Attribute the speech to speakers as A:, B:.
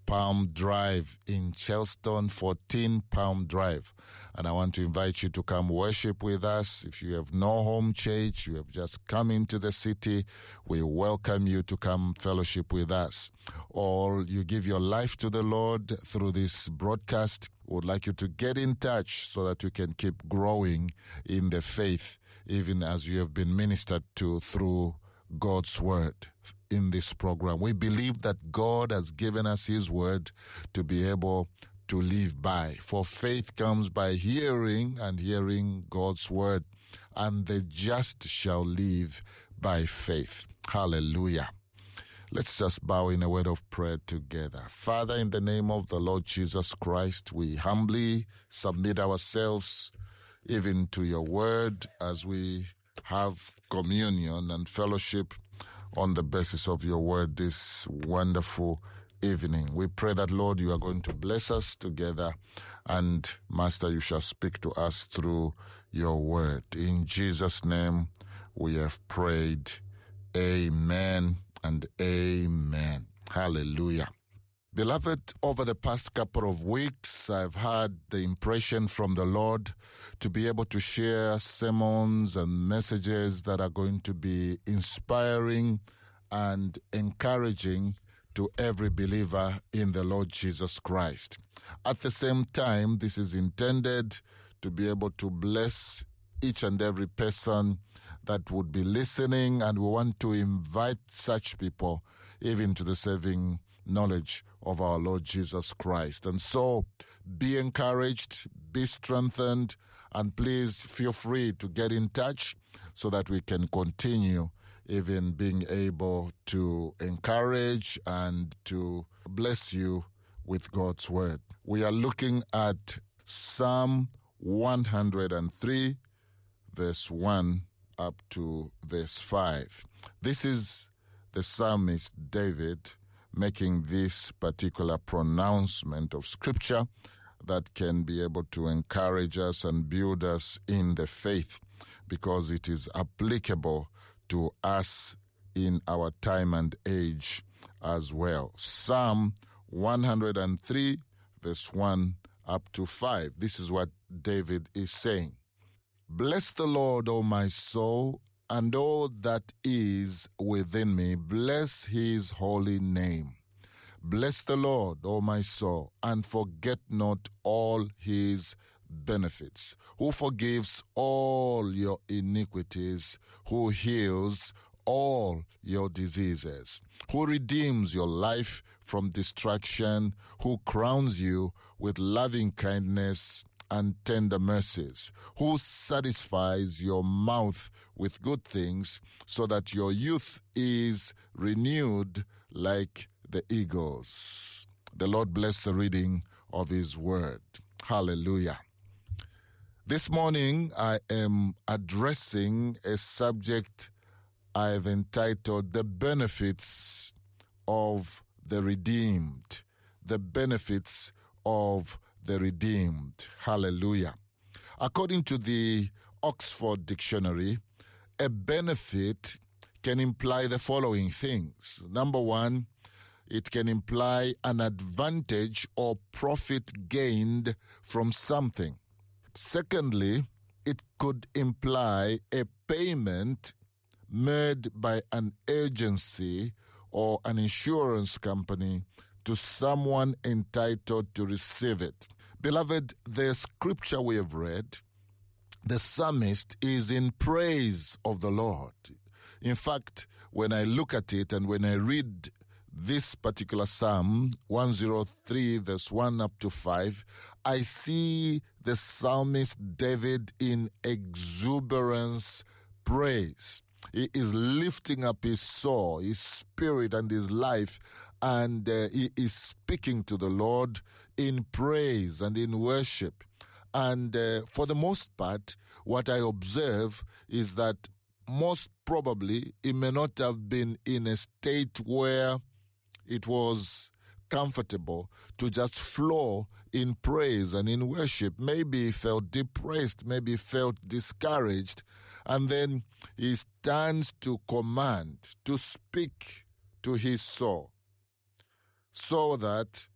A: Palm Drive in Chelston, 14 Palm Drive. And I want to invite you to come worship with us. If you have no home church, you have just come into the city, we welcome you to come fellowship with us. Or you give your life to the Lord through this broadcast, we would like you to get in touch so that you can keep growing in the faith, even as you have been ministered to through God's word. In this program, we believe that God has given us his word to be able to live by. For faith comes by hearing, and hearing God's word, and the just shall live by faith. Hallelujah. Let's just bow in a word of prayer together. Father, in the name of the Lord Jesus Christ, we humbly submit ourselves even to your word as we have communion and fellowship on the basis of your word this wonderful evening. We pray that, Lord, you are going to bless us together, and Master, you shall speak to us through your word. In Jesus' name we have prayed. Amen and amen. Hallelujah. Beloved, over the past couple of weeks, I've had the impression from the Lord to be able to share sermons and messages that are going to be inspiring and encouraging to every believer in the Lord Jesus Christ. At the same time, this is intended to be able to bless each and every person that would be listening, and we want to invite such people even to the saving knowledge of our Lord Jesus Christ. And so be encouraged, be strengthened, and please feel free to get in touch so that we can continue even being able to encourage and to bless you with God's word. We are looking at Psalm 103, verse 1 up to verse 5. This is the psalmist David making this particular pronouncement of scripture that can be able to encourage us and build us in the faith, because it is applicable to us in our time and age as well. Psalm 103, verse 1 up to 5. This is what David is saying. Bless the Lord, O my soul, and all that is within me. Bless his holy name. Bless the Lord, O my soul, and forget not all his benefits, who forgives all your iniquities, who heals all your diseases, who redeems your life from destruction, who crowns you with loving kindness and tender mercies, who satisfies your mouth with good things, so that your youth is renewed like the eagles. The Lord bless the reading of his word. Hallelujah. This morning I am addressing a subject I've entitled The Benefits of the Redeemed. The Benefits of the Redeemed. Hallelujah. According to the Oxford Dictionary, a benefit can imply the following things. Number one, it can imply an advantage or profit gained from something. Secondly, it could imply a payment made by an agency or an insurance company to someone entitled to receive it. Beloved, the scripture we have read, the psalmist is in praise of the Lord. In fact, when I look at it and when I read this particular Psalm 103 verse 1 up to 5, I see the psalmist David in exuberance praise. He is lifting up his soul, his spirit and his life, and he is speaking to the Lord in praise and in worship. And for the most part, what I observe is that most probably he may not have been in a state where it was comfortable to just flow in praise and in worship. Maybe he felt depressed, maybe he felt discouraged, and then he stands to command, to speak to his soul, so that